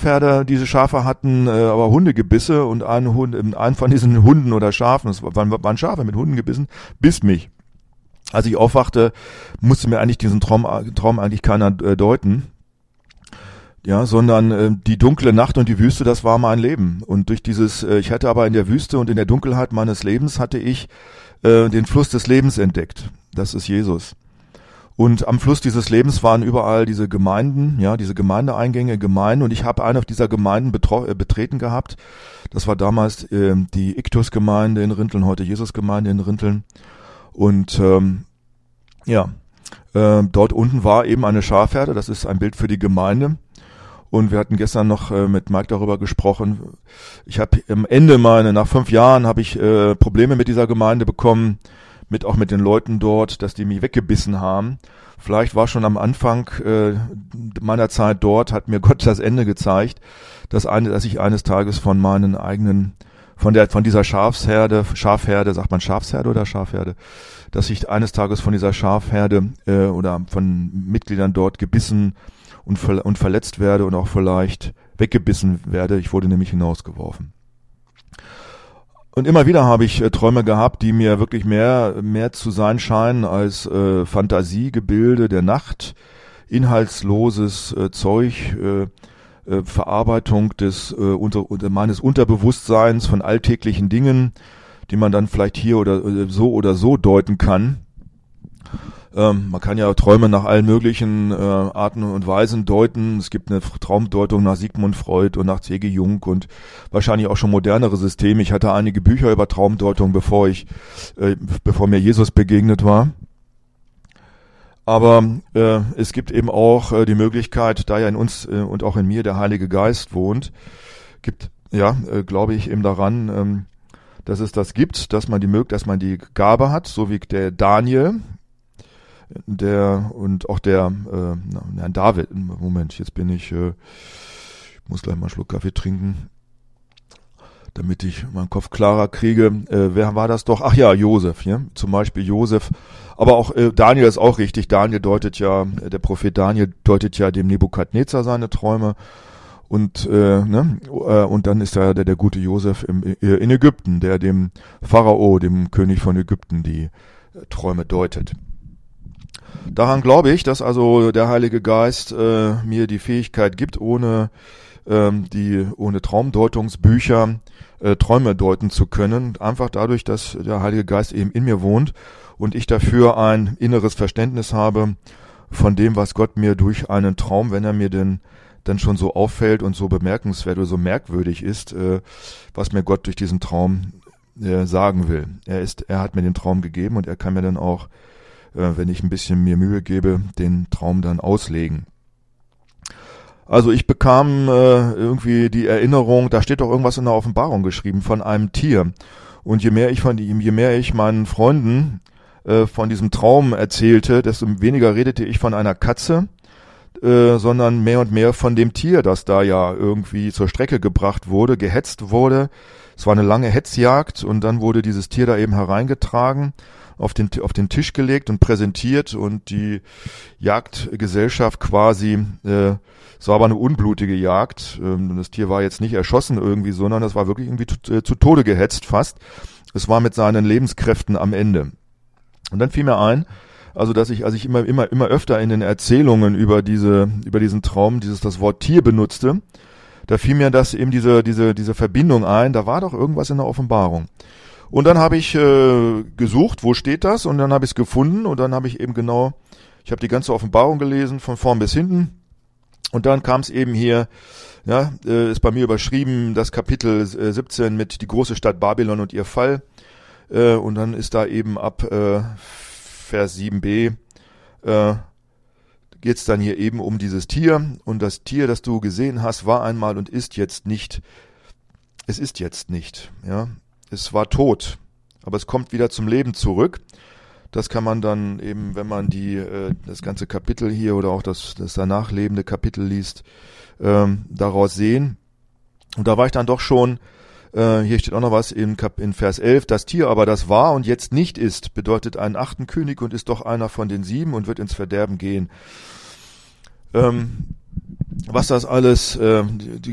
Schafherde, diese Schafe hatten aber Hundegebisse und ein von diesen Hunden oder Schafen, das waren Schafe mit Hundengebissen, biss mich. Als ich aufwachte, musste mir eigentlich diesen Traum eigentlich keiner deuten. Ja, sondern die dunkle Nacht und die Wüste, das war mein Leben. Und durch ich hatte aber in der Wüste und in der Dunkelheit meines Lebens hatte ich den Fluss des Lebens entdeckt. Das ist Jesus. Und am Fluss dieses Lebens waren überall diese Gemeinden, ja, diese Gemeindeeingänge, Gemeinden. Und ich habe eine dieser Gemeinden betreten gehabt. Das war damals die Iktus-Gemeinde in Rinteln, heute Jesus-Gemeinde in Rinteln. Und dort unten war eben eine Schafherde. Das ist ein Bild für die Gemeinde. Und wir hatten gestern noch mit Mike darüber gesprochen. Ich habe am Ende nach 5 Jahren habe ich Probleme mit dieser Gemeinde bekommen, auch mit den Leuten dort, dass die mich weggebissen haben. Vielleicht war schon am Anfang meiner Zeit dort, hat mir Gott das Ende gezeigt, dass ich eines Tages von dieser Schafherde, sagt man Schafsherde oder Schafherde, dass ich eines Tages von dieser Schafherde oder von Mitgliedern dort gebissen und verletzt werde und auch vielleicht weggebissen werde. Ich wurde nämlich hinausgeworfen. Und immer wieder habe ich Träume gehabt, die mir wirklich mehr zu sein scheinen als Fantasiegebilde der Nacht, inhaltsloses Zeug, Verarbeitung meines Unterbewusstseins von alltäglichen Dingen, die man dann vielleicht hier oder so deuten kann. Man kann ja Träume nach allen möglichen Arten und Weisen deuten. Es gibt eine Traumdeutung nach Sigmund Freud und nach C.G. Jung und wahrscheinlich auch schon modernere Systeme. Ich hatte einige Bücher über Traumdeutung, bevor mir Jesus begegnet war. Aber es gibt eben auch die Möglichkeit, da ja in uns und auch in mir der Heilige Geist wohnt, glaube ich eben daran, dass es das gibt, dass man die Gabe hat, so wie der Daniel, David, Moment, jetzt ich muss gleich mal einen Schluck Kaffee trinken, damit ich meinen Kopf klarer kriege. Wer war das doch? Ach ja, Josef, ja, zum Beispiel Josef. Aber auch Daniel ist auch richtig. Der Prophet Daniel deutet ja dem Nebukadnezar seine Träume. Und dann ist da der gute Josef in Ägypten, der dem Pharao, dem König von Ägypten, die Träume deutet. Daran glaube ich, dass also der Heilige Geist mir die Fähigkeit gibt, ohne Traumdeutungsbücher Träume deuten zu können. Einfach dadurch, dass der Heilige Geist eben in mir wohnt und ich dafür ein inneres Verständnis habe von dem, was Gott mir durch einen Traum, wenn er mir denn dann schon so auffällt und so bemerkenswert oder so merkwürdig ist, was mir Gott durch diesen Traum sagen will. Er hat mir den Traum gegeben und er kann mir dann auch, wenn ich ein bisschen mir Mühe gebe, den Traum dann auslegen. Also ich bekam irgendwie die Erinnerung, da steht doch irgendwas in der Offenbarung geschrieben, von einem Tier. Und je mehr ich meinen Freunden von diesem Traum erzählte, desto weniger redete ich von einer Katze, sondern mehr und mehr von dem Tier, das da ja irgendwie zur Strecke gebracht wurde, gehetzt wurde. Es war eine lange Hetzjagd und dann wurde dieses Tier da eben hereingetragen, auf den Tisch gelegt und präsentiert und die Jagdgesellschaft quasi, es war aber eine unblutige Jagd, das Tier war jetzt nicht erschossen irgendwie, sondern es war wirklich irgendwie zu Tode gehetzt fast. Es war mit seinen Lebenskräften am Ende. Und dann fiel mir ein, also dass ich, als ich immer öfter in den Erzählungen über diesen Traum das Wort Tier benutzte, da fiel mir das eben diese Verbindung ein, da war doch irgendwas in der Offenbarung. Und dann habe ich gesucht, wo steht das? Und dann habe ich es gefunden und dann habe ich eben ich habe die ganze Offenbarung gelesen, von vorn bis hinten. Und dann kam es eben hier, ist bei mir überschrieben, das Kapitel 17 mit die große Stadt Babylon und ihr Fall. Und dann ist da eben ab Vers 7b geht es dann hier eben um dieses Tier. Und das Tier, das du gesehen hast, war einmal und ist jetzt nicht. Es ist jetzt nicht, ja. Es war tot, aber es kommt wieder zum Leben zurück. Das kann man dann eben, wenn man das ganze Kapitel hier oder auch das danach lebende Kapitel liest, daraus sehen. Und da war ich dann doch schon, hier steht auch noch was in Vers 11, das Tier aber, das war und jetzt nicht ist, bedeutet einen 8. König und ist doch einer von den 7 und wird ins Verderben gehen. Was das alles,